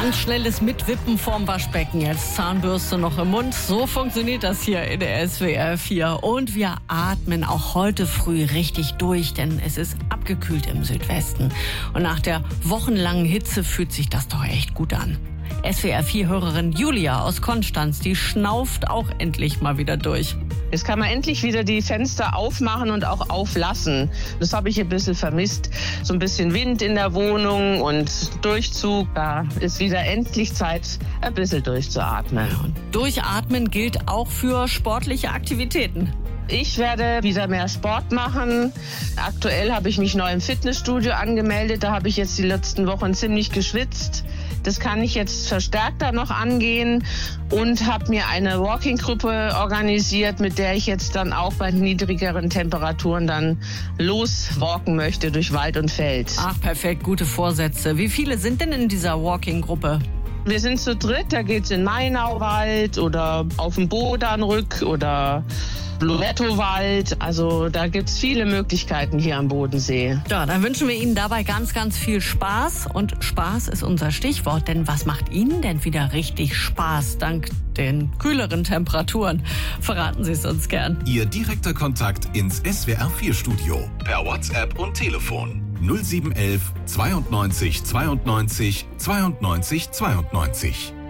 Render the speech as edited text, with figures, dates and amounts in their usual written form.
Ganz schnelles Mitwippen vorm Waschbecken, jetzt Zahnbürste noch im Mund. So funktioniert das hier in der SWR 4. Und wir atmen auch heute früh richtig durch, denn es ist abgekühlt im Südwesten. Und nach der wochenlangen Hitze fühlt sich das doch echt gut an. SWR 4-Hörerin Julia aus Konstanz, die schnauft auch endlich mal wieder durch. Jetzt kann man endlich wieder die Fenster aufmachen und auch auflassen. Das habe ich ein bisschen vermisst. So ein bisschen Wind in der Wohnung und Durchzug. Da ist wieder endlich Zeit, ein bisschen durchzuatmen. Und durchatmen gilt auch für sportliche Aktivitäten. Ich werde wieder mehr Sport machen. Aktuell habe ich mich neu im Fitnessstudio angemeldet. Da habe ich jetzt die letzten Wochen ziemlich geschwitzt. Das kann ich jetzt verstärkter noch angehen und habe mir eine Walking-Gruppe organisiert, mit der ich jetzt dann auch bei niedrigeren Temperaturen dann loswalken möchte durch Wald und Feld. Ach, perfekt, gute Vorsätze. Wie viele sind denn in dieser Walking-Gruppe? Wir sind zu dritt, da geht's in Mainauwald oder auf dem Bodanrück oder Lorettowald. Also da gibt's viele Möglichkeiten hier am Bodensee. Ja, dann wünschen wir Ihnen dabei ganz, ganz viel Spaß. Und Spaß ist unser Stichwort, denn was macht Ihnen denn wieder richtig Spaß dank den kühleren Temperaturen? Verraten Sie es uns gern. Ihr direkter Kontakt ins SWR 4 Studio per WhatsApp und Telefon 0711 92 92 92 92.